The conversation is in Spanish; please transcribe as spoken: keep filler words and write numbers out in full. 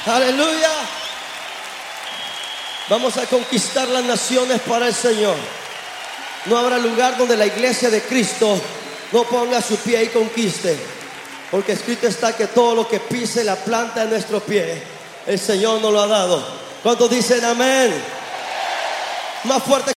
Aleluya. Vamos a conquistar las naciones para el Señor. No habrá lugar donde la iglesia de Cristo no ponga su pie y conquiste, porque escrito está que todo lo que pise la planta de nuestro pie, el Señor nos lo ha dado. ¿Cuántos dicen amén? Más fuerte.